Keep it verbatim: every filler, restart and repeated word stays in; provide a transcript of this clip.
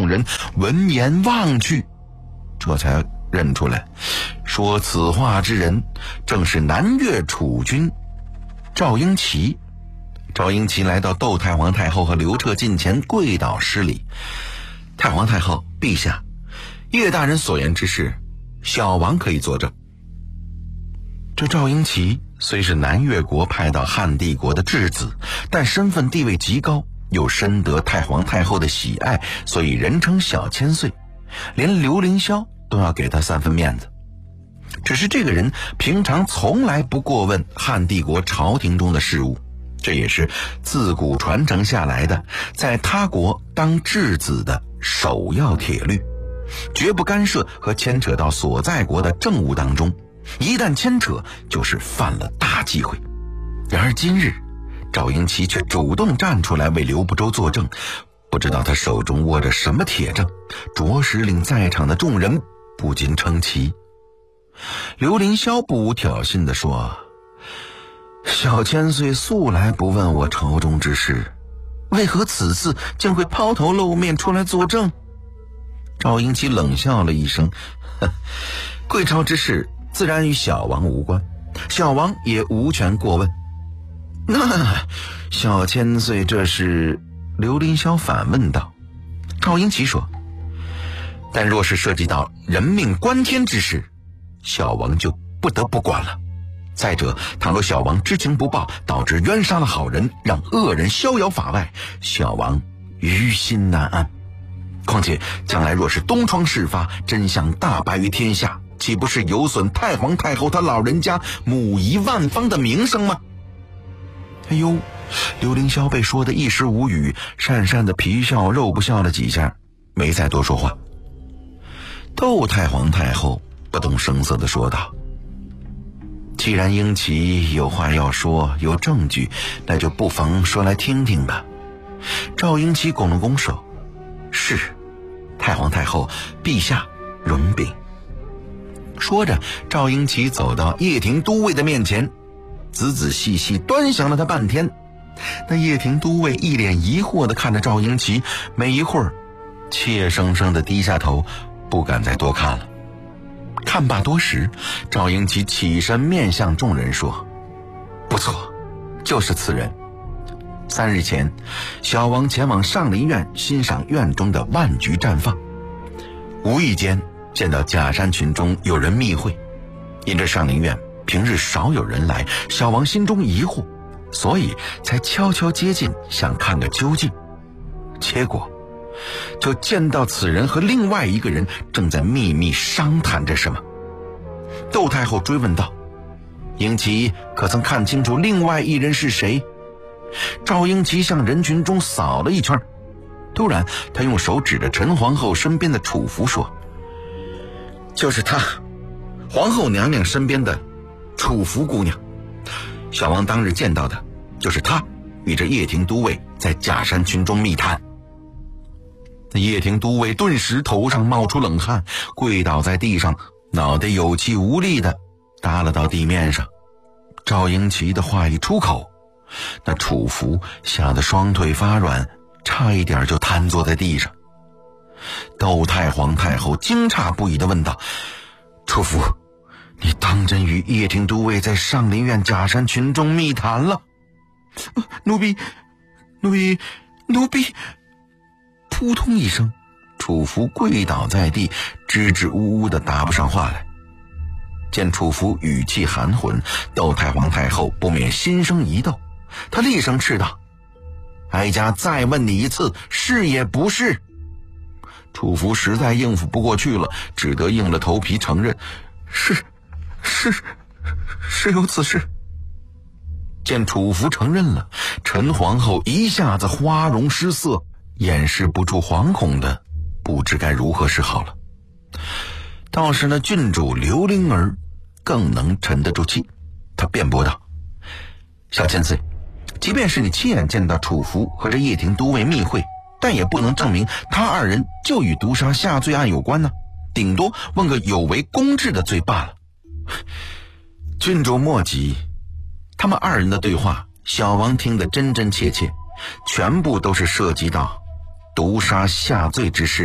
众人闻言望去，这才认出来，说此话之人正是南越储君赵英奇。赵英奇来到窦太皇太后和刘彻近前跪倒施礼。太皇太后陛下，叶大人所言之事，小王可以作证。这赵英奇虽是南越国派到汉帝国的质子，但身份地位极高，又深得太皇太后的喜爱，所以人称小千岁，连刘凌霄都要给他三分面子。只是这个人平常从来不过问汉帝国朝廷中的事务，这也是自古传承下来的在他国当质子的首要铁律，绝不干涉和牵扯到所在国的政务当中，一旦牵扯就是犯了大忌讳。然而今日赵英奇却主动站出来为刘不周作证，不知道他手中握着什么铁证，着实令在场的众人不禁称奇。刘凌霄不无挑衅地说，小千岁素来不问我朝中之事，为何此次竟会抛头露面出来作证？赵英奇冷笑了一声，贵朝之事自然与小王无关，小王也无权过问。那小千岁这是？刘凌霄反问道。赵英奇说，但若是涉及到人命关天之事，小王就不得不管了。再者，倘若小王知情不报，导致冤杀了好人，让恶人逍遥法外，小王于心难安。况且将来若是东窗事发，真相大白于天下，岂不是有损太皇太后她老人家母仪万方的名声吗？哎呦，刘凌霄被说得一时无语，讪讪的皮笑肉不笑了几下，没再多说话。窦太皇太后不动声色地说道，既然英奇有话要说，有证据，那就不妨说来听听吧。赵英奇拱了拱手，是，太皇太后陛下容禀。说着，赵英奇走到叶廷都尉的面前，仔仔细细端详了他半天。那叶廷都尉一脸疑惑地看着赵英奇，没一会儿怯生生地低下头，不敢再多看了。看罢多时，赵英奇起身面向众人说，不错，就是此人。三日前，小王前往上林苑欣赏院中的万菊绽放，无意间见到假山群中有人密会。因这上林苑平日少有人来，小王心中疑惑，所以才悄悄接近，想看个究竟。结果就见到此人和另外一个人正在秘密商谈着什么。窦太后追问道，英奇可曾看清楚另外一人是谁？赵英奇向人群中扫了一圈，突然他用手指着陈皇后身边的楚服说，就是她，皇后娘娘身边的楚服姑娘。小王当日见到的就是她与这叶廷都尉在假山群中密谈。那叶廷都尉顿时头上冒出冷汗，跪倒在地上，脑袋有气无力的耷拉到地面上。赵英奇的话一出口，那楚服吓得双腿发软，差一点就瘫坐在地上。窦太皇太后惊诧不已地问道，楚服，你当真与叶廷都尉在上林苑假山群中密谈了？奴婢奴婢奴婢扑通一声，楚服跪倒在地，支支吾吾的答不上话来。见楚服语气含混，窦太皇太后不免心生疑窦，她厉声斥道，哀家再问你一次，是也不是？楚服实在应付不过去了，只得硬了头皮承认，是是是有此事。见楚服承认了，陈皇后一下子花容失色，掩饰不住惶恐的不知该如何是好了。倒是那郡主刘灵儿更能沉得住气，她辩驳道，小千岁，即便是你亲眼见到楚服和这叶廷都尉密会，但也不能证明他二人就与毒杀下罪案有关呢，顶多问个有违公制的罪罢了。郡主莫急，他们二人的对话，小王听得真真切切，全部都是涉及到毒杀下罪之事。